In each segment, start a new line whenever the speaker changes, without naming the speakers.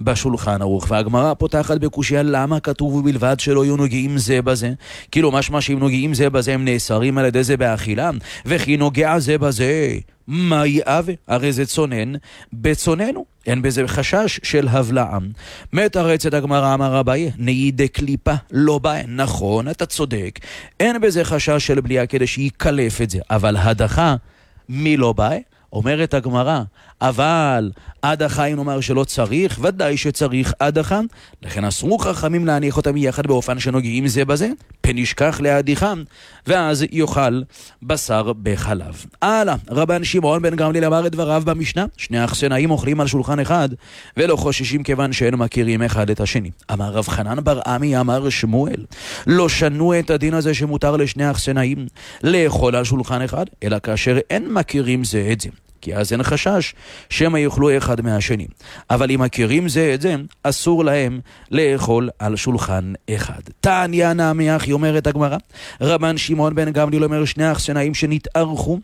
בשולחן ערוך. והגמרא פותחת בקושיה למה כתוב בלבד שלא יהיו נוגעים זה בזה, כאילו משמע שאם נוגעים זה בזה הם נאסרים על ידי זה באכילה, וכי נוגע זה בזה מה יאווה? הרי זה צונן בצוננו, אין בזה חשש של הבלעם. מתרצת הגמרא, אמר רבי, ניידי קליפה לא בא. נכון, אתה צודק, אין בזה חשש של בליעה כדי שיקלף את זה, אבל הדחה מי לא בא? אומרת הגמרא, אבל הדחה אם נאמר שלא צריך, ודאי שצריך הדחה, לכן אסרו חכמים להניח אותם יחד באופן שנוגעים זה בזה, פן ישכח להדיחם, ואז יאכל בשר בחלב. הלאה, רבן שמעון בן גמליאל אמר את דבריו במשנה, שני אכסנאים אוכלים על שולחן אחד, ולא חוששים כיוון שאין מכירים אחד את השני. אמר רב חנן בר עמי, אמר שמואל, לא שנו את הדין הזה שמותר לשני אכסנאים לאכול על שולחן אחד, אלא כאשר אין מכירים זה את זה. כי אז אין חשש שהם יאכלו אחד מהשני. אבל אם מכירים זה את זה, אסור להם לאכול על שולחן אחד. תניא נמי אחי, אומרת הגמרא, רבן שמעון בן גמליאל אומר שני אכסנאים שנתארחו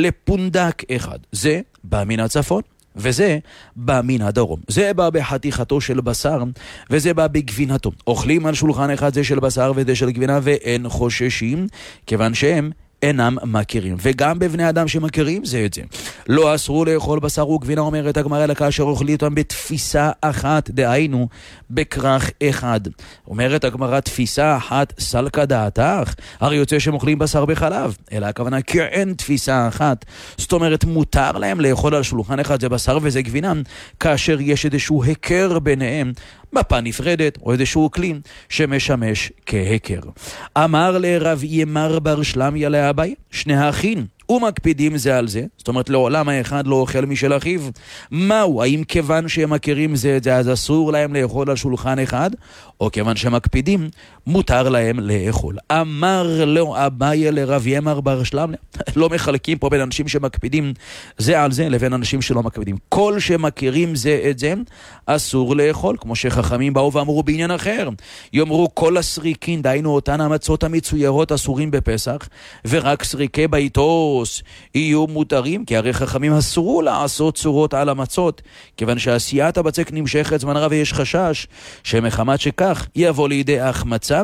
לפונדק אחד. זה בא מן הצפון, וזה בא מן הדרום. זה בא בחתיכתו של בשר, וזה בא בגבינתו. אוכלים על שולחן אחד זה של בשר וזה של גבינה, ואין חוששים, כיוון שהם אינם מכירים. וגם בבני אדם שמכירים זה את זה. לא אסרו לאכול בשר וגבינה, אומרת הגמרא, אלא כאשר אוכלים אותם בתפיסה אחת, דהיינו בכרך אחד. אומרת הגמרא, תפיסה אחת סלקא דעתך, הרי יוצא שהם אוכלים בשר בחלב, אלא הכוונה כי אין תפיסה אחת. זאת אומרת, מותר להם לאכול על שולחן אחד זה בשר וזה גבינה, כאשר יש איזשהו הכר ביניהם, מפה נפרדת או איזשהו כלי שמשמש כהכר. אמר לרב ימר בר שלמיה לאביי, שני האחים ומקפידים זה על זה, זאת אומרת לעולם האחד לא אוכל משל אחיו. מהו? האם כיוון שהם מכירים זה את זה אז אסור להם לאכול על שולחן אחד, או כיוון שהם מקפידים מותר להם לאכול? אמר לו אביי לרב ימר בר שלמיה, לא מחלקים פה בין אנשים שמקפידים זה על זה לבין אנשים שלא מקפידים. כל שמכירים זה את זה אסור לאכול, כמו שחכמים באו ואמרו בעניין אחר, יאמרו כל הסריקין, דהיינו אותן המצות המצוירות אסורים בפסח, ורק סריקי ביתוס יהיו מותרים, כי הרי חכמים אסרו לעשות צורות על המצות, כיוון שעשיית הבצק נמשכת זמן רב ויש חשש שמחמת שכך יבוא לידי החמצה.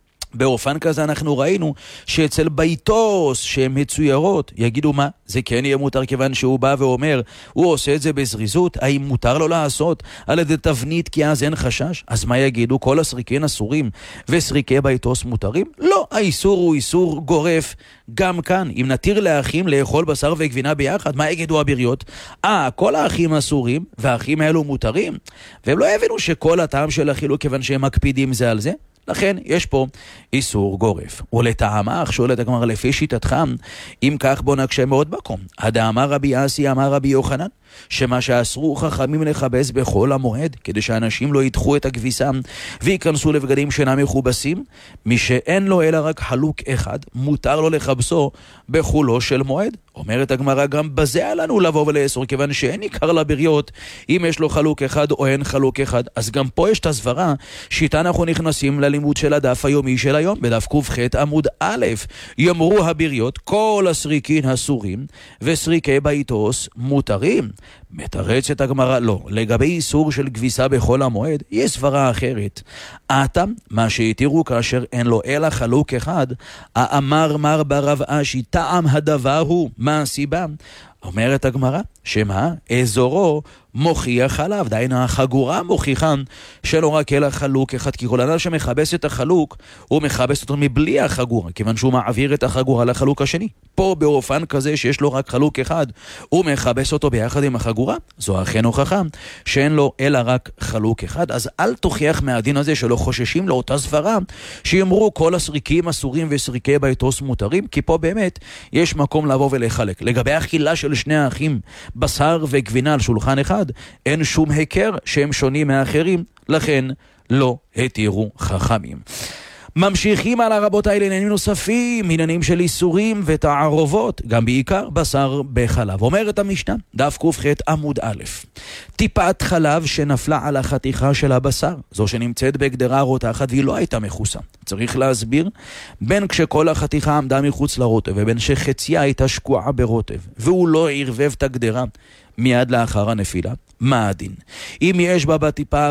באופן כזה אנחנו ראינו שאצל ביתוס שהן מצוירות יגידו מה? זה כן יהיה מותר כיוון שהוא בא ואומר הוא עושה את זה בזריזות, האם מותר לו לעשות על ידי תבנית כי אז אין חשש? אז מה יגידו? כל הסריקין אסורים וסריקי ביתוס מותרים? לא, האיסור הוא איסור גורף גם כאן. אם נתיר לאחים לאכול בשר וגבינה ביחד, מה יגידו הבריות? כל האחים אסורים והאחים האלו מותרים, והם לא יבינו שכל הטעם של החילוק כיוון שהם מקפידים זה על זה. לכן יש פה איסור גורף. ולטעמך, שואלת הגמרא, לפי שיטתך, אם כך בוא נקשה מאוד מקום. הדאמר רבי אסי אמר רבי יוחנן, שמה שאסרו חכמים לכבס בכל המועד, כדי שאנשים לא ידחו את הכביסה ויכנסו לבגדים שאינם מכובסים, מי שאין לו אלא רק חלוק אחד, מותר לו לכבסו בחולו של מועד. אומרת הגמרא, גם בזה עלינו לבוא ולאסור, כיוון שאין עיקר לבריות אם יש לו חלוק אחד או אין חלוק אחד. אז גם פה יש את הסברה שאיתה אנחנו נכנסים ללימוד של הדף היומי של היום, בדף ק"ח עמוד א'. יאמרו הבריות, כל הסריקין אסורים וסריקי ביתוס מותרים. מתרצת הגמרא, לא, לגבי איסור של כביסה בכל המועד יש סברה אחרת. מה שהתירו כאשר אין לו אלא חלוק אחד, אמר מר ברב אשי, טעם הדבר הוא, מה הסיבה? אומרת הגמרא, שמה? אזורו מוכיח עליו, דהיינו החגורה מוכיחה שלא רק אלא חלוק אחד, כי כל אדם שמחבס את החלוק הוא מחבס אותו מבלי החגורה, כיוון שהוא מעביר את החגורה לחלוק השני. פה באופן כזה שיש לו רק חלוק אחד הוא מחבס אותו ביחד עם החגורה, זו אכן הוכחה שאין לו אלא רק חלוק אחד. אז אל תוכיח מהדין הזה שלא חוששים לאותה סברה שיאמרו כל הסריקים אסורים וסריקי ביתוס מותרים, כי פה באמת יש מקום לבוא ולחלק. לגבי האכילה של שני האחים בשר וגבינה על שולחן אחד, אין שום הכר שהם שונים מאחרים, לכן לא התירו חכמים. ממשיכים על הרבות האלה עניינים נוספים, עניינים של איסורים ותערובות, גם בעיקר בשר בחלב. אומרת המשנה, דף ק"ח עמוד א', טיפת חלב שנפלה על החתיכה של הבשר, זו שנמצאת בגדרה רותחת והיא לא הייתה מכוסה. צריך להסביר, בין כשכל החתיכה עמדה מחוץ לרוטב ובין שחציה הייתה שקועה ברוטב והוא לא ערבב את הגדרה מיד לאחר הנפילה, מה הדין? אם יש בה בטיפה